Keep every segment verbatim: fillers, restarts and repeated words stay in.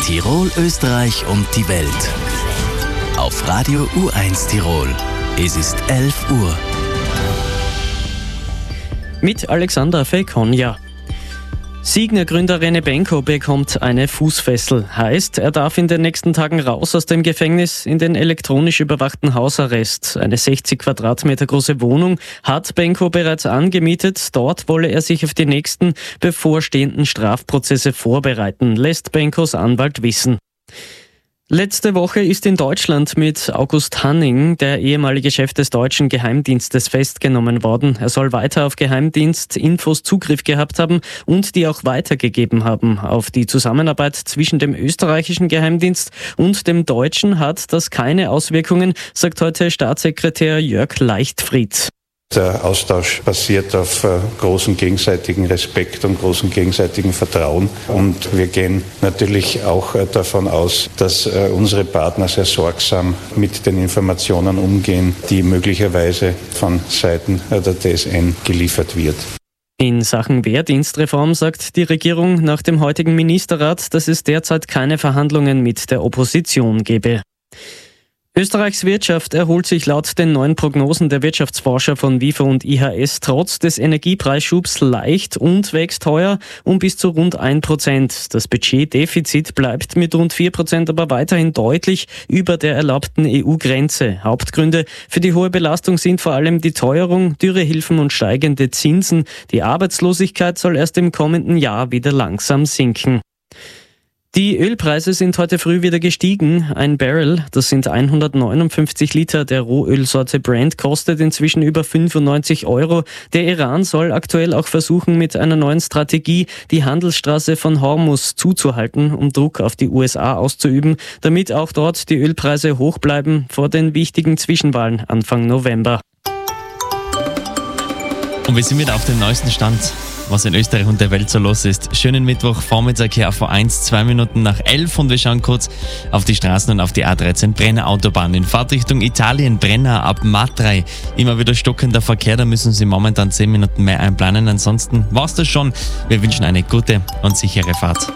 Tirol, Österreich und die Welt. Auf Radio U eins Tirol. Es ist elf Uhr. Mit Alexandra Fekonja. Signa-Gründer René Benko bekommt eine Fußfessel. Heißt, er darf in den nächsten Tagen raus aus dem Gefängnis in den elektronisch überwachten Hausarrest. Eine sechzig Quadratmeter große Wohnung hat Benko bereits angemietet. Dort wolle er sich auf die nächsten bevorstehenden Strafprozesse vorbereiten, lässt Benkos Anwalt wissen. Letzte Woche ist in Deutschland mit August Hanning, der ehemalige Chef des deutschen Geheimdienstes, festgenommen worden. Er soll weiter auf Geheimdienstinfos Zugriff gehabt haben und die auch weitergegeben haben. Auf die Zusammenarbeit zwischen dem österreichischen Geheimdienst und dem deutschen hat das keine Auswirkungen, sagt heute Staatssekretär Jörg Leichtfried. Der Austausch basiert auf äh, großem gegenseitigen Respekt und großem gegenseitigen Vertrauen. Und wir gehen natürlich auch äh, davon aus, dass äh, unsere Partner sehr sorgsam mit den Informationen umgehen, die möglicherweise von Seiten äh, der T S N geliefert wird. In Sachen Wehrdienstreform sagt die Regierung nach dem heutigen Ministerrat, dass es derzeit keine Verhandlungen mit der Opposition gebe. Österreichs Wirtschaft erholt sich laut den neuen Prognosen der Wirtschaftsforscher von WIFO und I H S trotz des Energiepreisschubs leicht und wächst heuer um bis zu rund ein Prozent. Das Budgetdefizit bleibt mit rund vier Prozent aber weiterhin deutlich über der erlaubten E U-Grenze. Hauptgründe für die hohe Belastung sind vor allem die Teuerung, Dürrehilfen und steigende Zinsen. Die Arbeitslosigkeit soll erst im kommenden Jahr wieder langsam sinken. Die Ölpreise sind heute früh wieder gestiegen. Ein Barrel, das sind hundertneunundfünfzig Liter der Rohölsorte Brent, kostet inzwischen über fünfundneunzig Euro. Der Iran soll aktuell auch versuchen, mit einer neuen Strategie die Handelsstraße von Hormuz zuzuhalten, um Druck auf die U S A auszuüben, damit auch dort die Ölpreise hoch bleiben vor den wichtigen Zwischenwahlen Anfang November. Und wir sind wieder auf dem neuesten Stand, was in Österreich und der Welt so los ist. Schönen Mittwochvormittag hier auf eins, zwei Minuten nach elf und wir schauen kurz auf die Straßen und auf die A dreizehn Brenner Autobahn. In Fahrtrichtung Italien, Brenner ab Matrei. Immer wieder stockender Verkehr, da müssen Sie momentan zehn Minuten mehr einplanen. Ansonsten war's das schon. Wir wünschen eine gute und sichere Fahrt.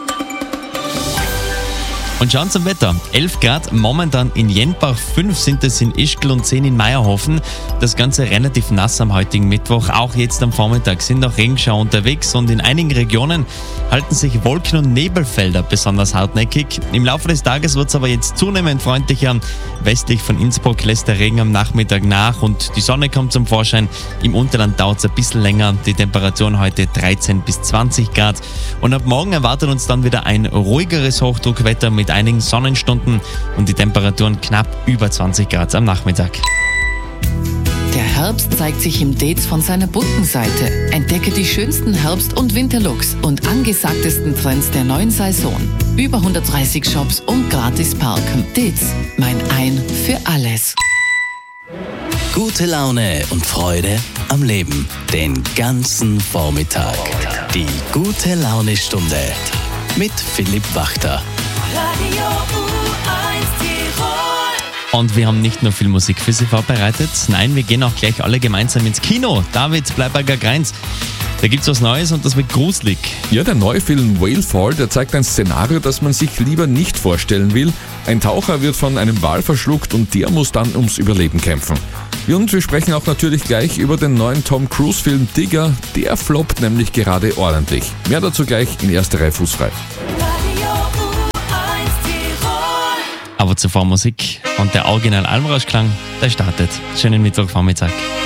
Und schauen zum Wetter. elf Grad momentan in Jenbach, fünf sind es in Ischgl und zehn in Meierhofen. Das Ganze relativ nass am heutigen Mittwoch. Auch jetzt am Vormittag sind auch Regenschauer unterwegs und in einigen Regionen halten sich Wolken- und Nebelfelder besonders hartnäckig. Im Laufe des Tages wird es aber jetzt zunehmend freundlicher. Westlich von Innsbruck lässt der Regen am Nachmittag nach und die Sonne kommt zum Vorschein. Im Unterland dauert es ein bisschen länger. Die Temperaturen heute dreizehn bis zwanzig Grad. Und ab morgen erwartet uns dann wieder ein ruhigeres Hochdruckwetter mit einigen Sonnenstunden und die Temperaturen knapp über zwanzig Grad am Nachmittag. Der Herbst zeigt sich im Dates von seiner bunten Seite. Entdecke die schönsten Herbst- und Winterlooks und angesagtesten Trends der neuen Saison. Über hundertdreißig Shops und gratis parken. Dates, mein Ein für alles. Gute Laune und Freude am Leben. Den ganzen Vormittag. Die gute Laune-Stunde mit Philipp Wachter. Radio U eins Tirol. Und wir haben nicht nur viel Musik für Sie vorbereitet, nein, wir gehen auch gleich alle gemeinsam ins Kino. David Bleiberger-Greins, da gibt's was Neues und das wird gruselig. Ja, der neue Film Whale Fall, der zeigt ein Szenario, das man sich lieber nicht vorstellen will. Ein Taucher wird von einem Wal verschluckt und der muss dann ums Überleben kämpfen. Und wir sprechen auch natürlich gleich über den neuen Tom Cruise-Film Digger. Der floppt nämlich gerade ordentlich. Mehr dazu gleich in erster Reihe fußfrei. Aber zuvor Musik und der Original Almrauschklang, der startet. Schönen Mittwochvormittag.